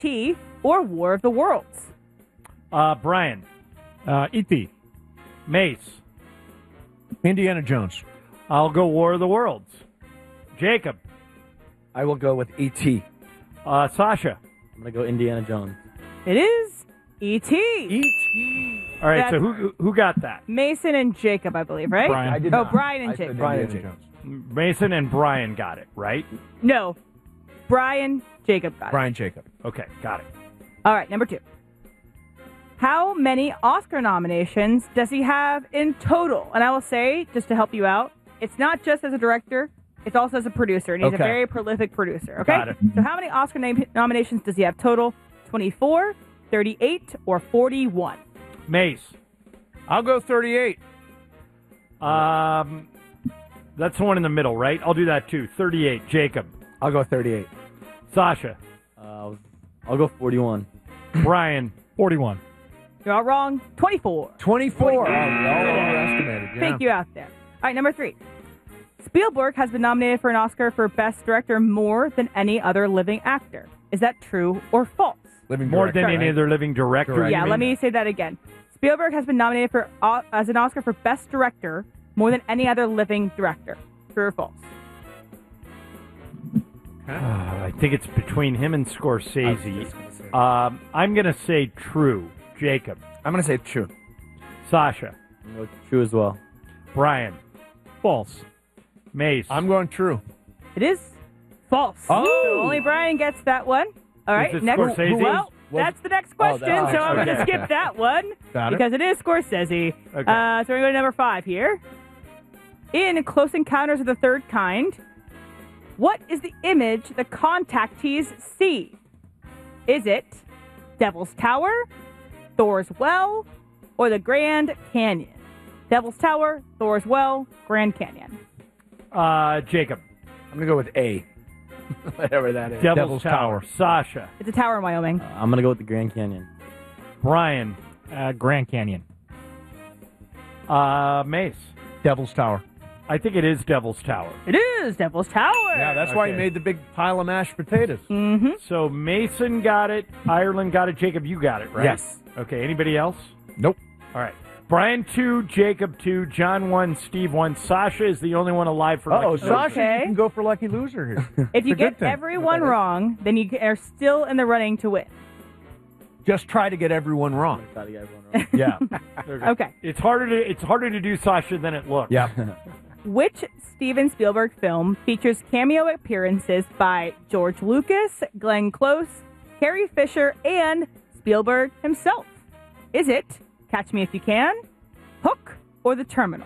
E.T. or War of the Worlds? Brian. E.T. Mace. Indiana Jones. I'll go War of the Worlds. Jacob. I will go with E.T. Sasha. I'm going to go Indiana Jones. It is E.T. E.T. All right, That's- so who got that? Mason and Jacob, I believe, right? Brian. I did Oh, not. Brian and I said Jacob. Brian Indiana and Jacob. Jones. Mason and Brian got it, right? No. Brian, Jacob got it. Brian Jacob. Okay, got it. All right, number 2. How many Oscar nominations does he have in total? And I will say, just to help you out, it's not just as a director, it's also as a producer, and he's a Okay. very prolific producer, okay? Got it. So how many Oscar nominations does he have total? 24, 38, or 41? Mace. I'll go 38. That's the one in the middle, right? I'll do that too. 38. Jacob. I'll go 38. Sasha. I'll go 41. Brian. 41. You're all wrong. 24. 24. Oh, we all overestimated. Yeah. Thank you out there. All right, number 3. Spielberg has been nominated for an Oscar for Best Director more than any other living actor. Is that true or false? Living More director, than any right? other living director. Correct. you Yeah, mean? let me say that again. Spielberg has been nominated for as an Oscar for Best Director more than any other living director. True or false? I think it's between him and Scorsese. I'm going to say true. Jacob. I'm going to say true. Sasha. I'm going to go true as well. Brian. False. Mace. I'm going true. It is false. Oh! So only Brian gets that one. All right, it next. Scorsese? Well, that's the next question, that's so I'm going to okay. skip that one Got it. because it is Scorsese. Okay. So we're going to go to number 5 here. In Close Encounters of the Third Kind, what is the image the contactees see? Is it Devil's Tower, Thor's Well, or the Grand Canyon? Devil's Tower, Thor's Well, Grand Canyon. Jacob. I'm going to go with A. Whatever that is. Devil's Tower. Sasha. It's a tower in Wyoming. I'm going to go with the Grand Canyon. Brian. Grand Canyon. Mace. Devil's Tower. I think it is Devil's Tower. It is Devil's Tower. Yeah, that's why he Okay. made the big pile of mashed potatoes. So Mason got it. Ireland got it. Jacob, you got it, right? Yes. Okay, anybody else? Nope. All right. Brian 2, Jacob 2, John 1, Steve 1. Sasha is the only one alive for Oh, Lucky Sasha, Loser. Okay. you can go for lucky loser here. If you It's a good get thing. everyone wrong, then you are still in the running to win. Just try to get everyone wrong. Got to get everyone wrong. Yeah. Okay. It's harder to do Sasha than it looks. Yeah. Which Steven Spielberg film features cameo appearances by George Lucas, Glenn Close, Carrie Fisher, and Spielberg himself? Is it Catch Me If You Can, Hook, or The Terminal?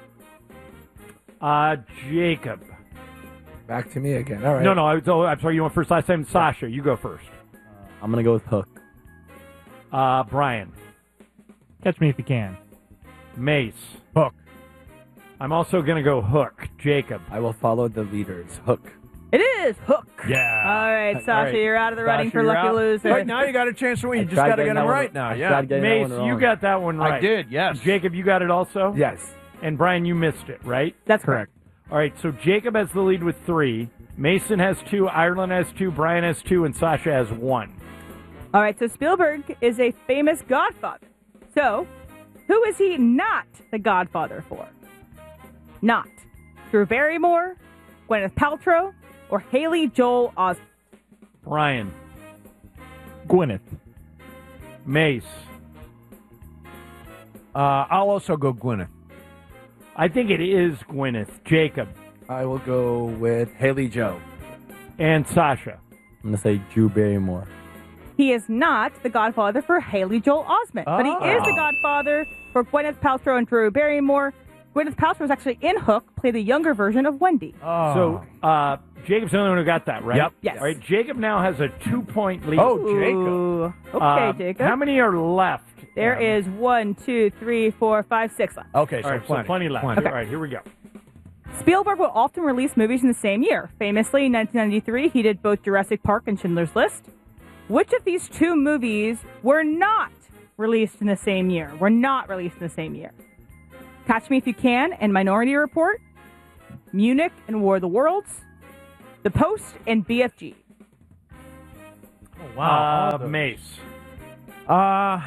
Jacob. Back to me again. All right. No, I'm sorry. You went first last time. Sasha, you go first. I'm going to go with Hook. Brian. Catch Me If You Can. Mace. Hook. I'm also going to go Hook. Jacob. I will follow the leaders. Hook. It is Hook. Yeah. All right, Sasha, right. you're out of the running Sasha, for you're Lucky out. Loser. Right, now you got a chance to win. You just tried got to getting get them that one- right now. I Yeah. tried getting that Mace, one wrong. you got that one right. I did, yes. Jacob, you got it also? Yes. And Brian, you missed it, right? That's correct. All right, so Jacob has the lead with 3. Mason has 2. Ireland has 2. Brian has 2. And Sasha has 1. All right, so Spielberg is a famous godfather. So, who is he not the godfather for? Not Drew Barrymore, Gwyneth Paltrow, or Haley Joel Osment? Brian. Gwyneth. Mace. I'll also go Gwyneth. I think it is Gwyneth. Jacob. I will go with Haley Joe. And Sasha. I'm going to say Drew Barrymore. He is not the godfather for Haley Joel Osment, but he is the godfather for Gwyneth Paltrow and Drew Barrymore. Gwyneth Paltrow was actually in Hook, played the younger version of Wendy. So, Jacob's the only one who got that, right? Yep. Yes. All right, Jacob now has a 2-point lead. Oh, Jacob. Ooh. Okay, Jacob. How many are left? There is 1, 2, 3, 4, 5, 6 left. Okay, All right, plenty. so plenty left. Plenty. All right, here we go. Spielberg will often release movies in the same year. Famously, in 1993, he did both Jurassic Park and Schindler's List. Which of these 2 movies were not released in the same year? Catch Me If You Can and Minority Report, Munich and War of the Worlds, The Post and BFG. wow. Mace. I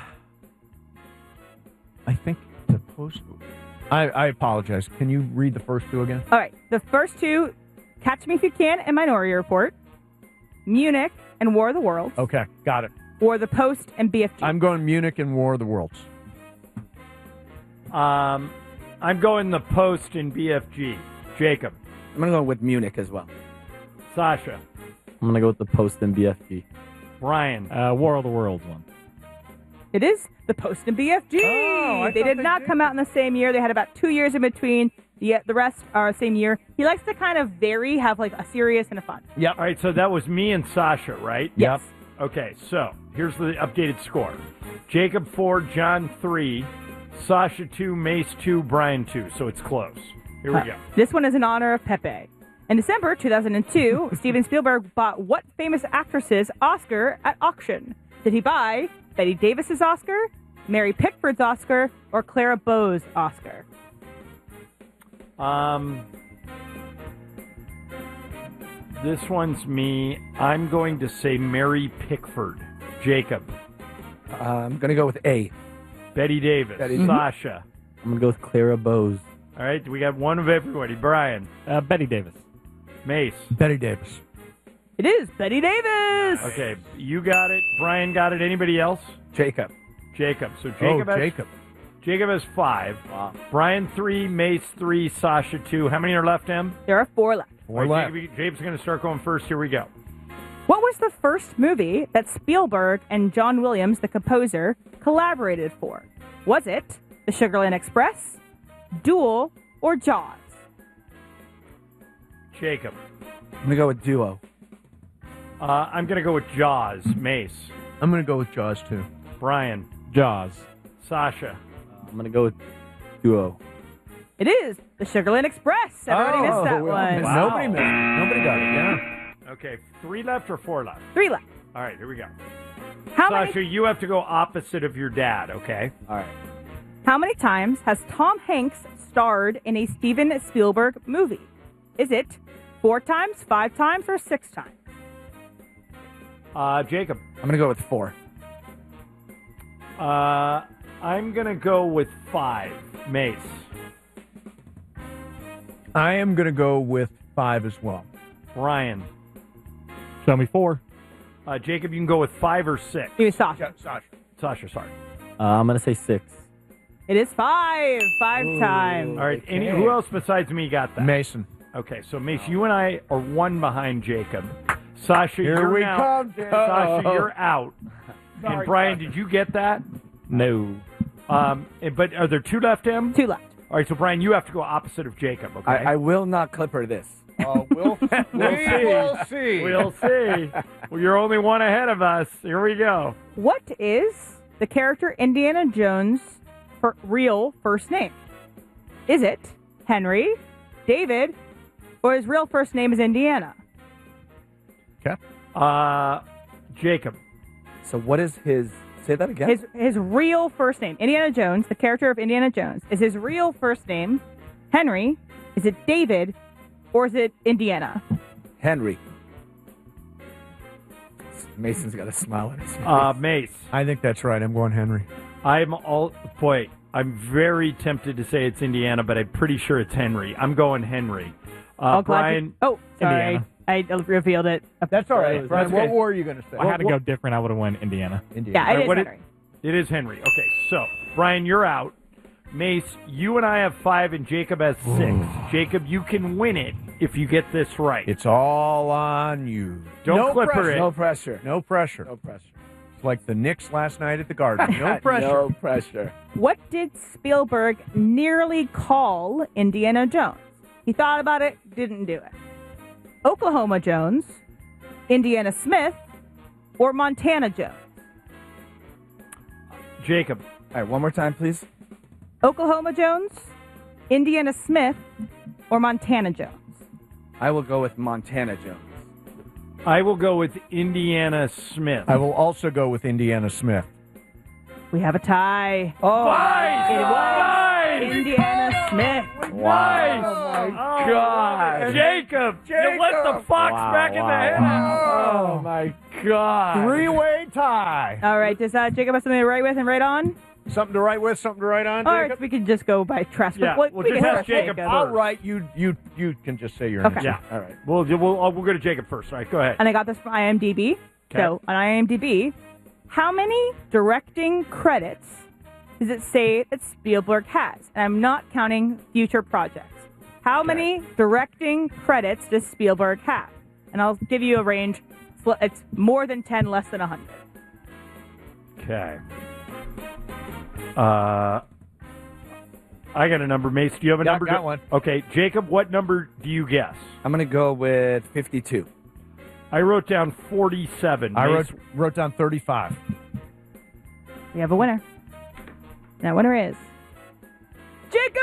think the post. I apologize. Can you read the first two again? All right. The first two, Catch Me If You Can and Minority Report, Munich and War of the Worlds, Okay, got it. or The Post and BFG. I'm going Munich and War of the Worlds. I'm going The Post in BFG. Jacob. I'm going to go with Munich as well. Sasha. I'm going to go with the Post and BFG. Brian. War of the Worlds one. It is The Post and BFG. I They thought did they not did. come out in the same year. They had about 2 years in between. The rest are same year. He likes to kind of vary, have like a serious and a fun. All right, so that was me and Sasha, right? Yes. Okay, so here's the updated score. Jacob 4, John 3, Sasha 2, Mace 2, Brian 2. So it's close. Here we go. This one is in honor of Pepe. In December 2002, Steven Spielberg bought what famous actress's Oscar at auction? Did he buy Betty Davis's Oscar, Mary Pickford's Oscar, or Clara Bow's Oscar? This one's me. I'm going to say Mary Pickford. Jacob. I'm going to go with A. Betty Davis. Sasha. I'm going to go with Clara Bowes. All right, we got one of everybody. Brian. Betty Davis. Mace. Betty Davis. It is Betty Davis. Okay, you got it. Brian got it. Anybody else? Jacob. Jacob. So Jacob has Jacob. Jacob has 5. Wow. Brian 3, Mace 3, Sasha 2. How many are left, Em? There are 4 left. All right, Jacob's going to start going first. Here we go. What was the first movie that Spielberg and John Williams, the composer, collaborated for? Was it The Sugarland Express, Duel, or Jaws? Jacob. I'm going to go with Duo. I'm going to go with Jaws. Mace. I'm going to go with Jaws, too. Brian. Jaws. Sasha. I'm going to go with Duo. It is The Sugarland Express. Everybody missed that we all one. missed Wow. Nobody missed it. Nobody got it, yeah. Okay, 3 left or 4 left? 3 left. All right, here we go. How Sasha, many, you have to go opposite of your dad, okay? All right. how many times has Tom Hanks starred in a Steven Spielberg movie? Is it 4 times, 5 times, or 6 times? Jacob. I'm going to go with 4. I'm going to go with 5. Mace. I am going to go with 5 as well. Brian. Show me 4. Jacob, you can go with 5 or 6. Give me Sasha. Sasha. Sasha, sorry. I'm going to say 6. It is 5. 5 times. All right, who else besides me got that? Mason. Okay, so Mace, you and I are 1 behind Jacob. Sasha, Here you're we out. come, Sasha, you're out. Sorry, And Brian, Sasha. did you get that? No. But are there 2 left, Em? 2 left. All right, so Brian, you have to go opposite of Jacob, okay? I will not clipper this. We'll see. We'll see. Well, you're only 1 ahead of us. Here we go. What is the character Indiana Jones' real first name? Is it Henry, David, or his real first name is Indiana? Okay. Jacob. So what is his... Say that again? His real first name. Indiana Jones, the character of Indiana Jones. Is his real first name Henry? Is it David? Or is it Indiana? Henry. Mason's got a smile on his face. Mace. I think that's right. I'm going Henry. I'm very tempted to say it's Indiana, but I'm pretty sure it's Henry. I'm going Henry. Glad Brian. you- oh, sorry. Indiana. I revealed it. That's all right. Brian, That's what okay. were you going to say? I had to go different. I would have went Indiana. Yeah, it is What Henry. It is Henry. Okay, so Brian, you're out. Mace, you and I have 5, and Jacob has 6. Jacob, you can win it if you get this right. It's all on you. Don't no clipper pressure. it. No pressure. No pressure. No pressure. It's like the Knicks last night at the Garden. No pressure. No pressure. What did Spielberg nearly call Indiana Jones? He thought about it, didn't do it. Oklahoma Jones, Indiana Smith, or Montana Jones? Jacob. All right, one more time, please. Oklahoma Jones, Indiana Smith, or Montana Jones? I will go with Montana Jones. I will go with Indiana Smith. I will also go with Indiana Smith. We have a tie. Oh, It was Indiana Smith. Nice. Oh, my God. Jacob, you let the fox back in the head. Oh, my God. Three-way tie. All right. Does Jacob have something to write with and write on? Something to write with, something to write on, Or Jacob? we can just go by trust. Yeah, we we'll can just trust ask Jacob I'll write. You can just say your Okay. answer. Yeah. All right. We'll go to Jacob first. All right, go ahead. And I got this from IMDb. Okay. So on IMDb, how many directing credits does it say that Spielberg has? And I'm not counting future projects. How many directing credits does Spielberg have? And I'll give you a range. It's more than 10, less than 100. Okay. I got a number. Mace, do you have a number? Got one. Okay, Jacob, what number do you guess? I'm going to go with 52. I wrote down 47. I Mace, wrote down 35. We have a winner. And that winner is Jacob!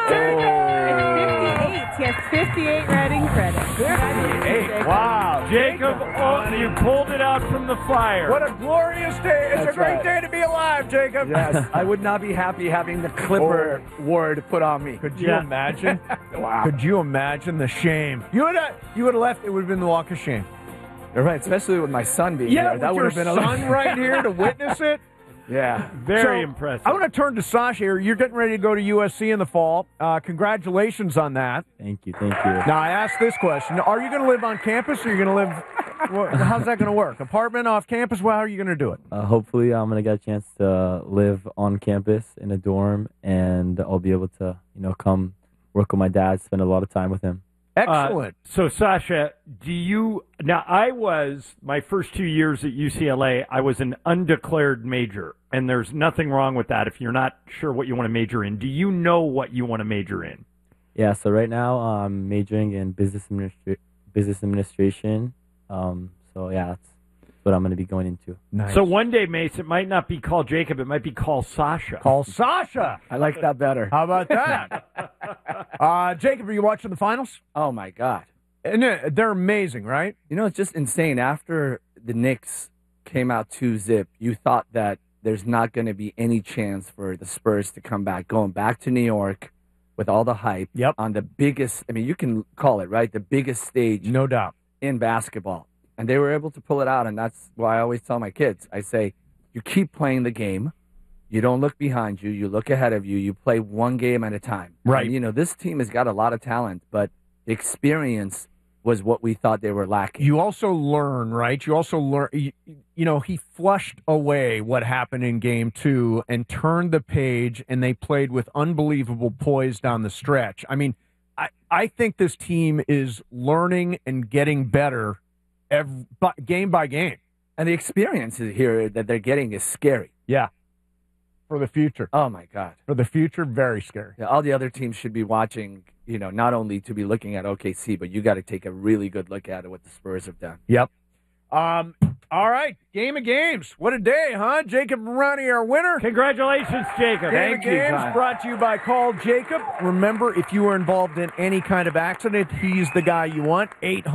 It's 58. He has 58 writing credits. Congratulations, Jacob. Wow. Jacob, you pulled it out from the fire. What a glorious day. It's That's a great right. day to be alive, Jacob. Yes, I would not be happy having the Clipper word put on me. Could you imagine? Wow. Could you imagine the shame? You would have left. It would have been the walk of shame. You're right, especially with my son being Yeah, there. That with would your have been son right here to witness it. Yeah. Very So, impressive. I want to turn to Sasha here. You're getting ready to go to USC in the fall. Congratulations on that. Thank you. Now, I asked this question. Are you going to live on campus or are you going to live... how's that going to work? Apartment off campus? Well, how are you going to do it? Hopefully, I'm gonna get a chance to live on campus in a dorm, and I'll be able to, come work with my dad, spend a lot of time with him. Excellent. So, Sasha, my first 2 years at UCLA, I was an undeclared major, and there's nothing wrong with that if you're not sure what you want to major in. Do you know what you want to major in? Yeah. So right now, I'm majoring in business administration. So yeah, that's what I'm gonna be going into. Nice. So one day, Mace, it might not be called Jacob, it might be called Sasha. Call Sasha. I like that better. How about that? Jacob, are you watching the finals? Oh, my God. And they're amazing, right? It's just insane. After the Knicks came out 2-0, you thought that there's not going to be any chance for the Spurs to come back, going back to New York with all the hype on the biggest, you can call it, right? The biggest stage No doubt. in basketball. And they were able to pull it out, and that's why I always tell my kids, I say, you keep playing the game. You don't look behind you. You look ahead of you. You play one game at a time. Right. And, this team has got a lot of talent, but the experience was what we thought they were lacking. You also learn, right? You also learn, he flushed away what happened in game 2 and turned the page, and they played with unbelievable poise down the stretch. I think this team is learning and getting better game by game. And the experience here that they're getting is scary. Yeah. For the future. Oh, my God. For the future, very scary. Yeah, all the other teams should be watching, not only to be looking at OKC, but you got to take a really good look at what the Spurs have done. Yep. All right. Game of games. What a day, huh? Jacob Ronnie, our winner. Congratulations, Jacob. Game of games brought to you by Call Jacob. Remember, if you were involved in any kind of accident, he's the guy you want.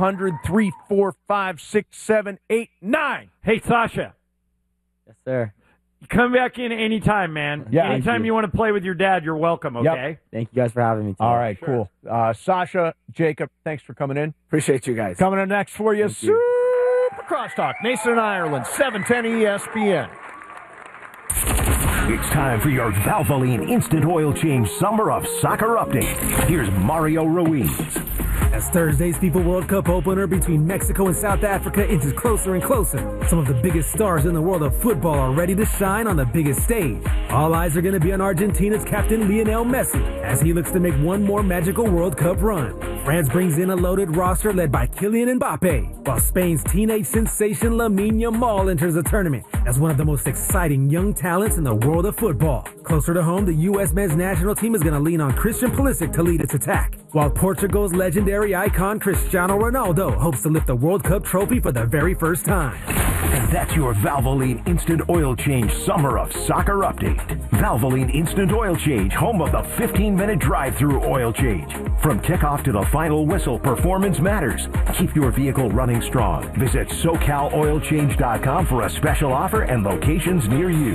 800-345-6789. Hey, Sasha, Yes, sir. come back in anytime, man. Yeah. Anytime Thank you. you want to play with your dad, you're welcome, okay? Thank you guys for having me today. All right, cool. Sasha, Jacob, thanks for coming in. Appreciate you guys. Coming up next for you, Thank you. Super Crosstalk, Mason and Ireland, 710 ESPN. It's time for your Valvoline Instant Oil Change Summer of Soccer Update. Here's Mario Ruiz. As Thursday's FIFA World Cup opener between Mexico and South Africa inches closer and closer, some of the biggest stars in the world of football are ready to shine on the biggest stage. All eyes are going to be on Argentina's captain Lionel Messi as he looks to make one more magical World Cup run. France brings in a loaded roster led by Kylian Mbappe, while Spain's teenage sensation Lamine Yamal enters the tournament as one of the most exciting young talents in the world of football. Closer to home, the U.S. men's national team is going to lean on Christian Pulisic to lead its attack, while Portugal's legendary icon Cristiano Ronaldo hopes to lift the World Cup trophy for the very first time. And that's your Valvoline Instant Oil Change Summer of Soccer Update. Valvoline Instant Oil Change, home of the 15-minute drive-through oil change. From kickoff to the final whistle, performance matters. Keep your vehicle running strong. Visit SoCalOilChange.com for a special offer and locations near you.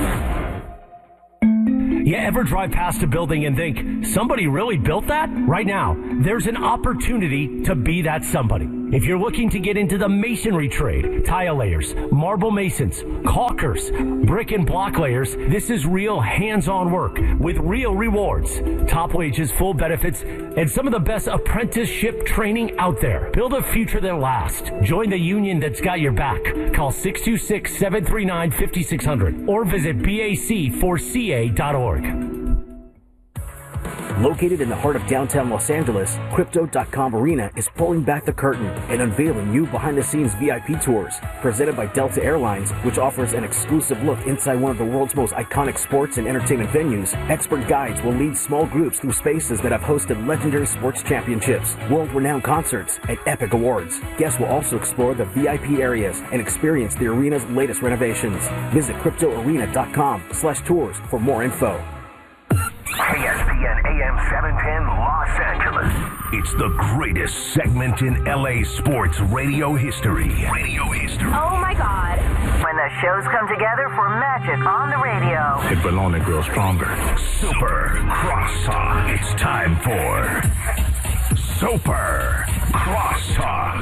You ever drive past a building and think, somebody really built that? Right now, there's an opportunity to be that somebody. If you're looking to get into the masonry trade, tile layers, marble masons, caulkers, brick and block layers, this is real hands-on work with real rewards, top wages, full benefits, and some of the best apprenticeship training out there. Build a future that lasts. Join the union that's got your back. Call 626-739-5600 or visit BAC4CA.org. Located in the heart of downtown Los Angeles, Crypto.com Arena is pulling back the curtain and unveiling new behind-the-scenes VIP tours presented by Delta Airlines, which offers an exclusive look inside one of the world's most iconic sports and entertainment venues. Expert guides will lead small groups through spaces that have hosted legendary sports championships, world-renowned concerts, and epic awards. Guests will also explore the VIP areas and experience the arena's latest renovations. Visit CryptoArena.com/tours for more info. KSPN AM 710 Los Angeles. It's the greatest segment in LA sports radio history. Oh my God. When the shows come together for magic on the radio. It will only grow stronger. Super Crosstalk. It's time for Super Crosstalk.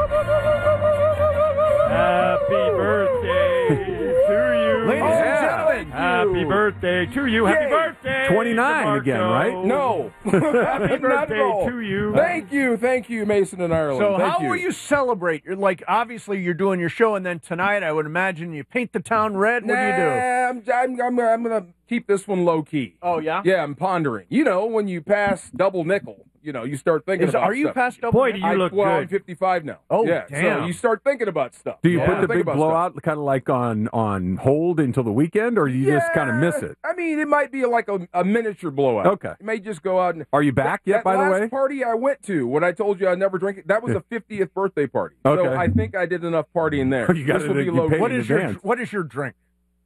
Happy birthday to you. Ladies and gentlemen. Happy birthday to you. Happy birthday. 29 again, right? No. Happy birthday to you. Thank you, Mason and Ireland. So Thank how you. will you celebrate? You're like, obviously you're doing your show, and then tonight I would imagine you paint the town red. What do you do? I'm going to keep this one low key. Oh, yeah? Yeah, I'm pondering. You know, when you pass double nickel, you start thinking about Are you stuff. past double? Boy, do you look Well, good. I'm 55 now. Oh, yeah, damn. So you start thinking about stuff. Do you Yeah. put the Think big about blowout kind of like on hold until the weekend, or you just kind of miss it? I mean, it might be like a miniature blowout. Okay. It may just go out and... Are you back yet, that by the last way? party I went to, when I told you I never drink it, that was the 50th birthday party. Okay. So I think I did enough partying there. You got This it, will be you low. paid What in is your advance. What is your drink?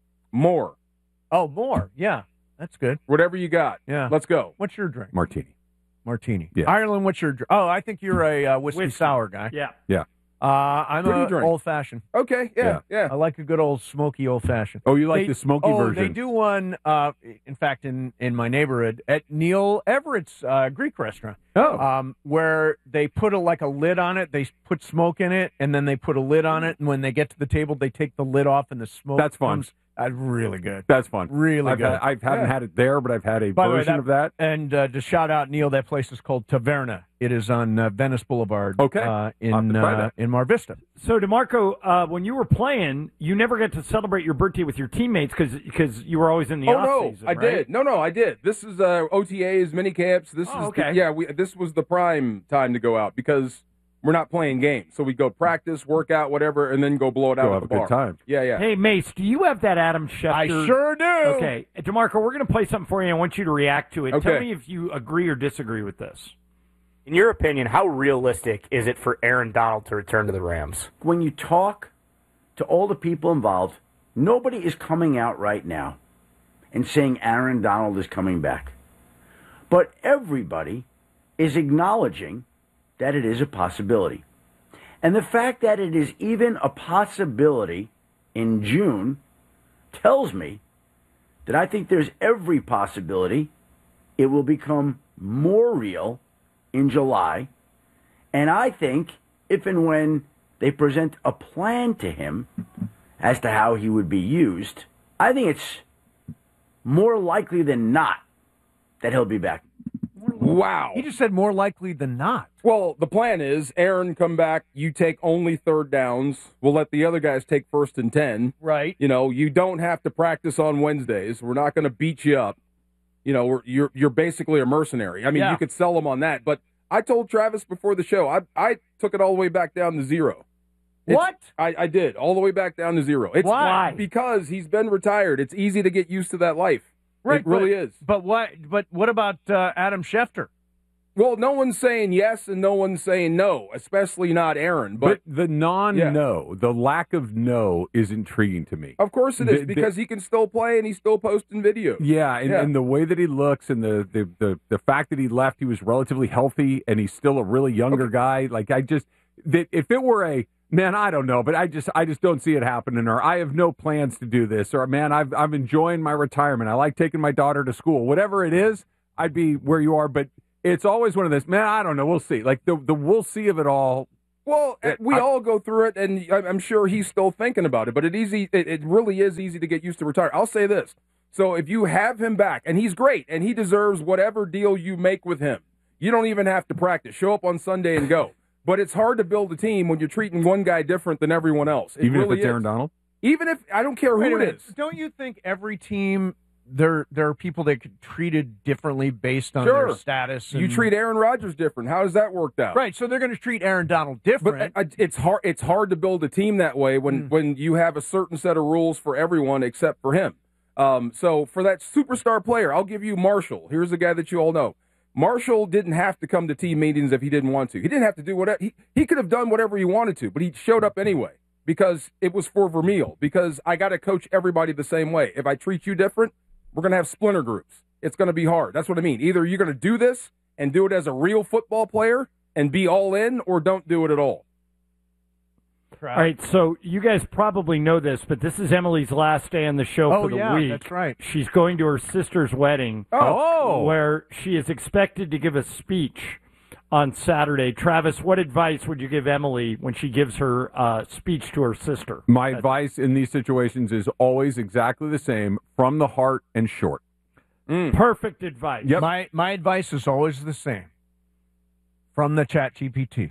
More. Oh, more. Yeah, that's good. Whatever you got. Yeah. Let's go. What's your drink? Martini. Martini. Yeah. Ireland, what's your drink? Oh, I think you're a whiskey sour guy. Yeah. Yeah. I'm What do you a drink? old fashioned. Okay. Yeah. I like a good old smoky old fashioned. Oh, you like the smoky version? They do one. In fact, in my neighborhood at Neil Everett's Greek restaurant. Oh. Where they put a lid on it. They put smoke in it, and then they put a lid on it. And when they get to the table, they take the lid off, and the smoke. That's fun. comes. That's really good. That's fun. Really good. I haven't had it there, but I've had a By the way, version of that. And to shout out Neil, that place is called Taverna. It is on Venice Boulevard. Okay. I'll have to try that. In Mar Vista. So, DeMarco, when you were playing, you never got to celebrate your birthday with your teammates because you were always in the off season, I right? did. No, I did. This is OTAs, mini camps. This is okay. this was the prime time to go out because we're not playing games. So we go practice, work out, whatever, and then go blow it out Go at have the a bar. good time. Yeah. Hey, Mace, do you have that Adam Schefter? I sure do. Okay. DeMarco, we're going to play something for you. I want you to react to it. Okay. Tell me if you agree or disagree with this. In your opinion, how realistic is it for Aaron Donald to return to the Rams? When you talk to all the people involved, nobody is coming out right now and saying Aaron Donald is coming back. But everybody is acknowledging that it is a possibility. And the fact that it is even a possibility in June tells me that I think there's every possibility it will become more real in July. And I think if and when they present a plan to him as to how he would be used, I think it's more likely than not that he'll be back. Wow. He just said more likely than not. Well, the plan is Aaron come back, you take only third downs. We'll let the other guys take 1st and 10. Right. You don't have to practice on Wednesdays. We're not going to beat you up. You're basically a mercenary. I mean, you could sell them on that. But I told Travis before the show, I took it all the way back down to 0. What? I did, all the way back down to 0. It's Why? Because he's been retired. It's easy to get used to that life. Right. It really is. But what? But what about Adam Schefter? Well, no one's saying yes and no one's saying no, especially not Aaron. But the no, the lack of no is intriguing to me. Of course it is, because he can still play and he's still posting videos. Yeah, and the way that he looks and the fact that he left, he was relatively healthy and he's still a really younger guy. Like if it were a man, I don't know, but I just don't see it happening. Or I have no plans to do this. Or man, I'm enjoying my retirement. I like taking my daughter to school. Whatever it is, I'd be where you are. But it's always one of this. Man, I don't know. We'll see. Like the we'll see of it all. Well, we all go through it, and I'm sure he's still thinking about it. But it really is easy to get used to retire. I'll say this. So if you have him back, and he's great, and he deserves whatever deal you make with him, you don't even have to practice. Show up on Sunday and go. But it's hard to build a team when you're treating one guy different than everyone else. Even really if it's Aaron Donald? Even if, I don't care who it is. Don't you think every team, there are people that get treated differently based on their status? You treat Aaron Rodgers different. How does that work out? Right, so they're going to treat Aaron Donald different. But it's hard to build a team that way when you have a certain set of rules for everyone except for him. So for that superstar player, I'll give you Marshall. Here's a guy that you all know. Marshall didn't have to come to team meetings if he didn't want to. He didn't have to do whatever. He could have done whatever he wanted to, but he showed up anyway because it was for Vermeil, because I got to coach everybody the same way. If I treat you different, we're going to have splinter groups. It's going to be hard. That's what I mean. Either you're going to do this and do it as a real football player and be all in, or don't do it at all. All right, so you guys probably know this, but this is Emily's last day on the show for the week. That's right. She's going to her sister's wedding, where she is expected to give a speech on Saturday. Travis, what advice would you give Emily when she gives her speech to her sister? My advice in these situations is always exactly the same, from the heart and short. Perfect advice. Yep. My advice is always the same. From the ChatGPT.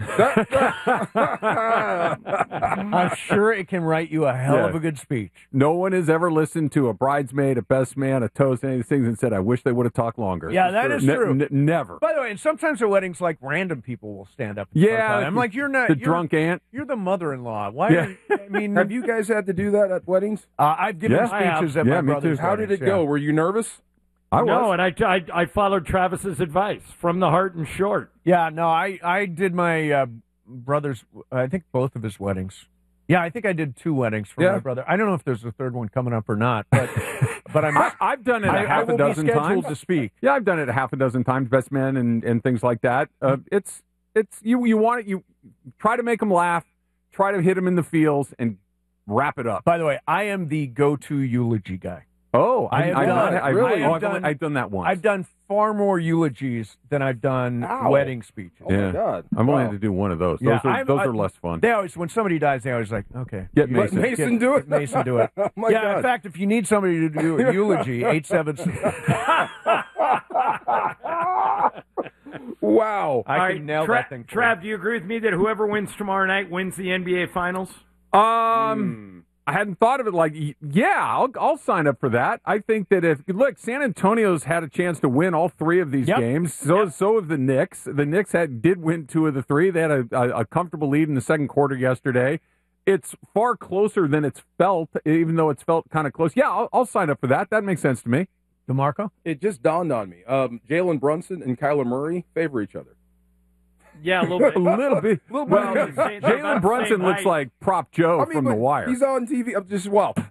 I'm sure it can write you a hell of a good speech. No one has ever listened to a bridesmaid, a best man, a toast, any of these things and said, I wish they would have talked longer. Yeah, that is true. Never. By the way, and sometimes at weddings, like, random people will stand up. I'm like, you're not the drunk aunt. You're the mother-in-law. Why? I mean, have you guys had to do that at weddings? I've given speeches at my brother's. How did it go? Were you nervous? No, and I followed Travis's advice, from the heart and short. Yeah, no, I did my brother's, I think both of his weddings. Yeah, I think I did 2 weddings for my brother. I don't know if there's a third one coming up or not, but I've done it a half a dozen times to speak. Yeah, I've done it a half a dozen times, best men and things like that. It's you want it, you try to make them laugh, try to hit them in the feels, and wrap it up. By the way, I am the go-to eulogy guy. Oh, I've done that once. I've done far more eulogies than I've done wedding speeches. Oh my God! I've only had to do one of those. Those are less fun. They always, when somebody dies, they always like, okay, get Mason. Mason do it. Mason do it. Oh my God. In fact, if you need somebody to do a eulogy, 877. Wow! I can nail that thing. Trav, do you agree with me that whoever wins tomorrow night wins the NBA Finals? I hadn't thought of it like, I'll sign up for that. I think that San Antonio's had a chance to win all 3 of these games. So have the Knicks. The Knicks did win 2 of the 3. They had a comfortable lead in the second quarter yesterday. It's far closer than it's felt, even though it's felt kind of close. Yeah, I'll sign up for that. That makes sense to me. DeMarco? It just dawned on me. Jalen Brunson and Kyler Murray favor each other. Yeah, a little bit. a little bit. Well, Jalen Brunson looks like Prop Joe from The Wire. He's on TV just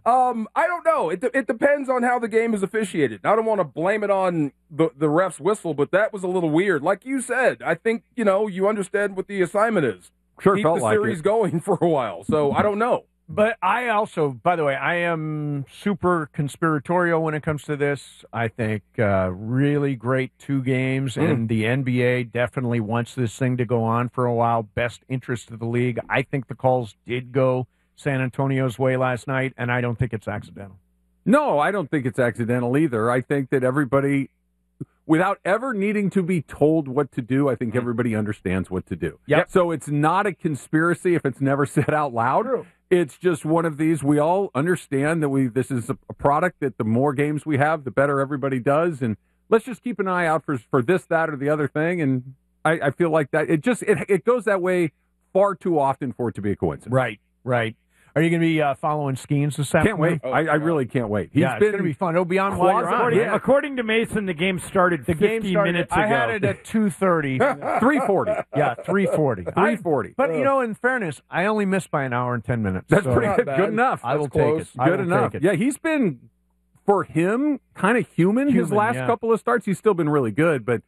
I don't know. It depends on how the game is officiated. I don't want to blame it on the ref's whistle, but that was a little weird. Like you said, I think you understand what the assignment is. Sure, keep felt the like series going for a while. So I don't know. But I also, by the way, I am super conspiratorial when it comes to this. I think really great 2 games, and the NBA definitely wants this thing to go on for a while. Best interest of the league. I think the calls did go San Antonio's way last night, and I don't think it's accidental. No, I don't think it's accidental either. I think that everybody, without ever needing to be told what to do, I think everybody understands what to do. Yep. So it's not a conspiracy if it's never said out loud. True. It's just one of these. We all understand that this is a product that the more games we have, the better everybody does. And let's just keep an eye out for this, that, or the other thing. And I feel like that it goes that way far too often for it to be a coincidence. Right. Are you going to be following Skeens this afternoon? Can't wait. I really can't wait. It's going to be fun. It'll be on while you're on. According to Mason, the game started 50 minutes ago. I had it at 2:30. 3:40. Yeah, 3:40. 3:40. But, in fairness, I only missed by an hour and 10 minutes. That's pretty good. Good enough. I will take it. Good enough. Yeah, he's been, for him, kind of human his last couple of starts. He's still been really good, but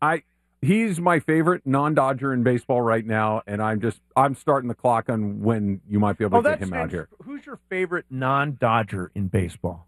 he's my favorite non-Dodger in baseball right now, and I'm starting the clock on when you might be able to get him out here. Who's your favorite non-Dodger in baseball?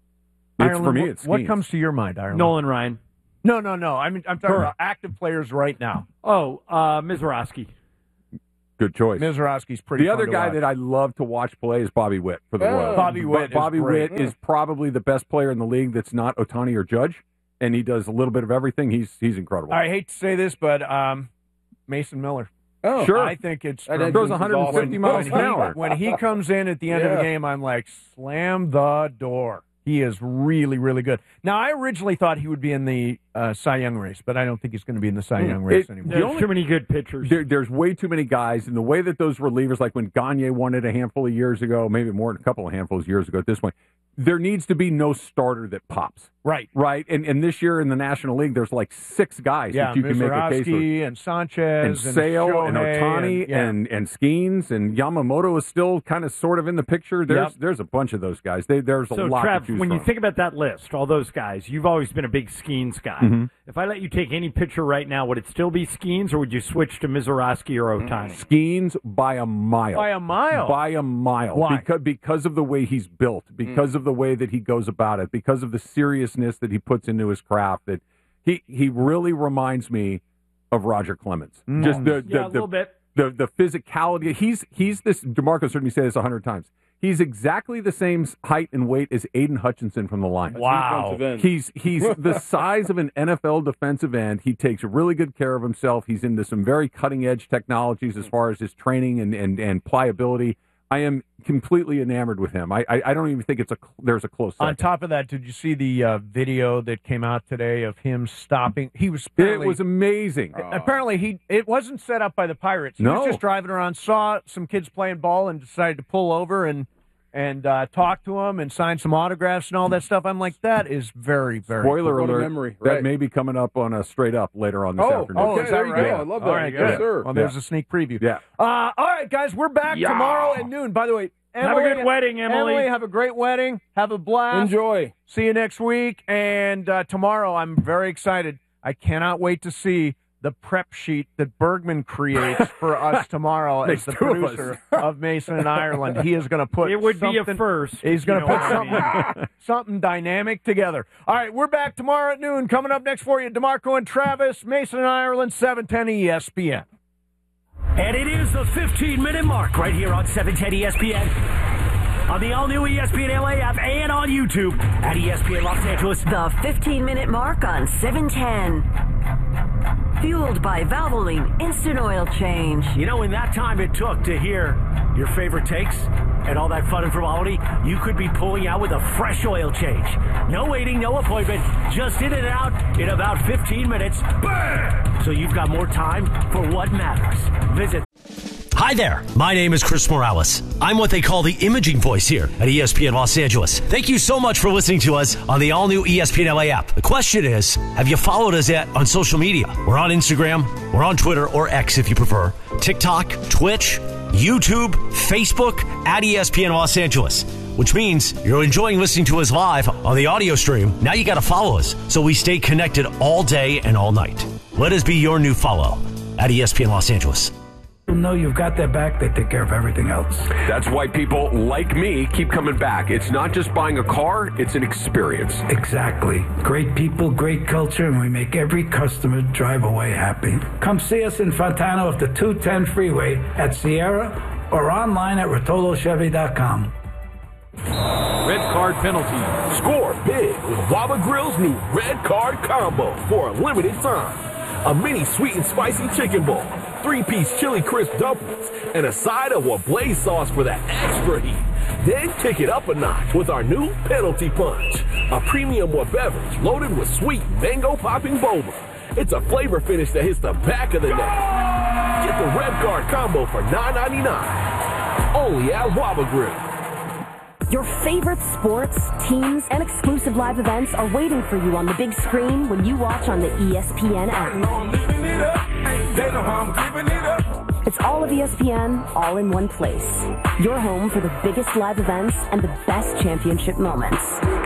For me, it's what comes to your mind, Ireland? Nolan Ryan. No. I'm talking about active players right now. Oh, Mizrachi. Good choice. Mizorowski's pretty The fun other to guy watch. that I love to watch play is Bobby Witt for the Royals. Bobby Witt Bobby is great. Witt is probably the best player in the league that's not Ohtani or Judge, and he does a little bit of everything. He's incredible. I hate to say this, but Mason Miller. Oh, sure. I think it's That throws 150 miles an hour. When he comes in at the end of the game, I'm like, slam the door. He is really, really good. Now, I originally thought he would be in the Cy Young race, but I don't think he's going to be in the Cy Young race anymore. There's too many good pitchers. There's way too many guys, and the way that those relievers, like when Gagne won it a handful of years ago, maybe more than a couple of handfuls of years ago at this point, there needs to be no starter that pops. Right. Right. And this year in the National League, there's like 6 guys that you can make a case for. and Sanchez And Sale and Shohei Ohtani and Skeens and Yamamoto is still kind of sort of in the picture. There's a bunch of those guys. There's a lot Trav, to choose when from. you think about that list, all those guys, you've always been a big Skeens guy. Mhm. If I let you take any pitcher right now, would it still be Skeens, or would you switch to Mizorowski or Ohtani? Skeens by a mile. By a mile? By a mile. Why? Because of the way he's built, because of the way that he goes about it, because of the seriousness that he puts into his craft, that he really reminds me of Roger Clemens. Just a little bit. The physicality. He's this. DeMarco's heard me say this 100 times. He's exactly the same height and weight as Aiden Hutchinson from the Lions. Wow. He's the size of an NFL defensive end. He takes really good care of himself. He's into some very cutting-edge technologies as far as his training and pliability. I am completely enamored with him. I don't even think there's a close second. On top of that, did you see the video that came out today of him stopping? He was It was amazing. Apparently, it wasn't set up by the Pirates. He No. was just driving around, saw some kids playing ball, and decided to pull over and talk to them and sign some autographs and all that stuff. I'm like, that is very, very Spoiler cool. alert, that may be coming up on a Straight Up later on this afternoon. Oh, is that right? Yeah. I love that. All right, Yes, good. sir. Well, there's a sneak preview. Yeah. All right, guys, we're back Yeah. tomorrow at noon. By the way, Have a Emily, good wedding, Emily. have a great wedding. Have a blast. Enjoy. See you next week. And tomorrow, I'm very excited. I cannot wait to see the prep sheet that Bergman creates for us tomorrow as Makes the 2 of us. producer of Mason and Ireland. He is going to put It would be a something- first. He's going you to know put what I mean? something dynamic together. All right, we're back tomorrow at noon. Coming up next for you, DeMarco and Travis, Mason and Ireland, 710 ESPN. And it is the 15-minute mark right here on 710 ESPN. On the all-new ESPN LA app and on YouTube at ESPN Los Angeles. The 15-minute mark on 710. Fueled by Valvoline Instant Oil Change. You know, in that time it took to hear your favorite takes and all that fun and frivolity, you could be pulling out with a fresh oil change. No waiting, no appointment, just in and out in about 15 minutes. Bam! So you've got more time for what matters. Visit. Hi there, my name is Chris Morales. I'm what they call the imaging voice here at ESPN Los Angeles. Thank you so much for listening to us on the all-new ESPN LA app. The question is, have you followed us yet on social media? We're on Instagram, we're on Twitter, or X if you prefer, TikTok, Twitch, YouTube, Facebook, at ESPN Los Angeles. Which means you're enjoying listening to us live on the audio stream. Now you got to follow us so we stay connected all day and all night. Let us be your new follow at ESPN Los Angeles. Know you've got their back, they take care of everything else. That's why people like me keep coming back. It's not just buying a car, it's an experience. Exactly. Great people, great culture, and we make every customer drive away happy. Come see us in Fontana off the 210 freeway at Sierra or online at RotoloChevy.com. Red card penalty. Score big with Waba Grill's new red card combo for a limited time. A mini sweet and spicy chicken bowl, 3-piece chili crisp dumplings, and a side of Wablaze sauce for that extra heat. Then kick it up a notch with our new Penalty Punch, a premium beverage loaded with sweet mango popping boba. It's a flavor finish that hits the back of the neck. Get the red card combo for $9.99. Only at Waba Grill. Your favorite sports, teams, and exclusive live events are waiting for you on the big screen when you watch on the ESPN app. It's all of ESPN, all in one place. Your home for the biggest live events and the best championship moments.